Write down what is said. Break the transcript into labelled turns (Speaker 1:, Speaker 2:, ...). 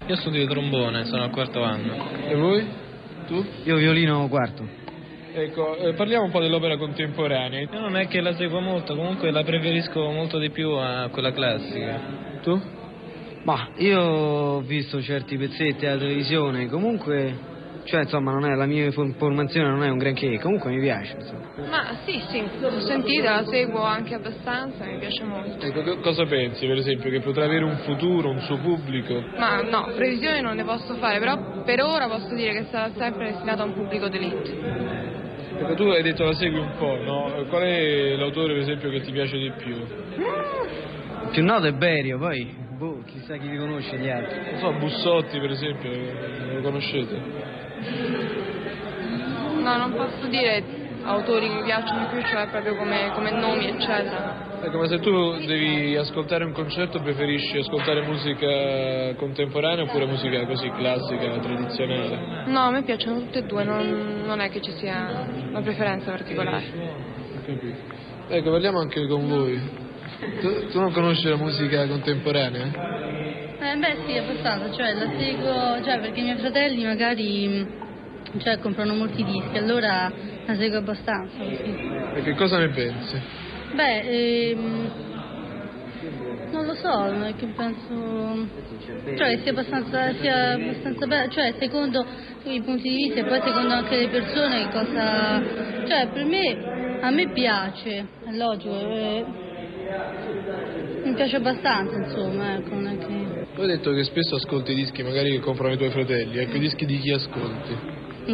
Speaker 1: Io studio trombone, sono al quarto anno.
Speaker 2: E voi? Tu?
Speaker 3: Io violino quarto.
Speaker 2: Ecco, parliamo un po' dell'opera contemporanea.
Speaker 1: Io non è che la seguo molto, comunque la preferisco molto di più a quella classica.
Speaker 2: Tu?
Speaker 3: Ma io ho visto certi pezzetti alla televisione, comunque, cioè insomma non è la mia formazione, non è un granché, comunque mi piace, insomma.
Speaker 4: Ma sì, l'ho sentita, la seguo anche abbastanza, mi piace molto.
Speaker 2: Ecco, cosa pensi, per esempio, che potrà avere un futuro, un suo pubblico?
Speaker 4: Ma no, previsioni non ne posso fare, però per ora posso dire che sarà sempre destinata a un pubblico d'élite.
Speaker 2: Ecco, tu hai detto la segui un po', no? Qual è l'autore, per esempio, che ti piace di più?
Speaker 3: Il più noto è Berio, poi, chissà chi li conosce gli altri.
Speaker 2: Non so, Bussotti, per esempio, lo conoscete?
Speaker 4: No, non posso dire autori che mi piacciono di più, cioè proprio come nomi, eccetera.
Speaker 2: Ecco, ma se tu devi ascoltare un concerto, preferisci ascoltare musica contemporanea oppure musica così classica, tradizionale?
Speaker 4: No, a me piacciono tutte e due, non è che ci sia una preferenza particolare.
Speaker 2: Ho capito. Ecco, parliamo anche con voi. Tu non conosci la musica contemporanea?
Speaker 5: Beh sì, abbastanza, cioè la seguo, cioè perché i miei fratelli magari comprano molti dischi, allora la seguo abbastanza così.
Speaker 2: E che cosa ne pensi?
Speaker 5: Beh, non lo so, non è che penso, cioè che sia abbastanza bella, cioè secondo i punti di vista e poi secondo anche le persone che cosa, cioè per me, a me piace, è logico, mi piace abbastanza, insomma, ecco, non è che...
Speaker 2: Tu hai detto che spesso ascolti i dischi magari che comprano i tuoi fratelli, ecco, i dischi di chi ascolti?